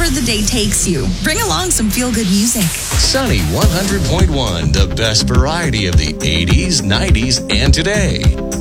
the day takes you. Bring along some feel-good music. Sunny 100.1, the best variety of the 80s, 90s, and today.